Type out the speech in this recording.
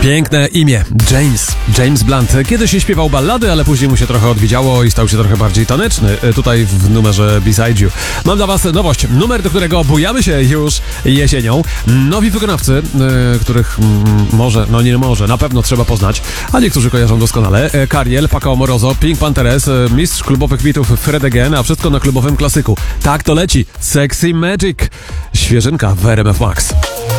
Piękne imię. James Blunt. Kiedyś śpiewał ballady, ale później mu się trochę odwiedziało i stał się trochę bardziej taneczny. Tutaj w numerze Beside You. Mam dla was nowość. Numer, do którego bujamy się już jesienią. Nowi wykonawcy, których na pewno trzeba poznać, a niektórzy kojarzą doskonale. Cariel, Paco Amoroso, Pink Panthers, mistrz klubowych bitów Fred Again, a wszystko na klubowym klasyku. Tak to leci. Sexy Magic. Świeżynka w RMF Max.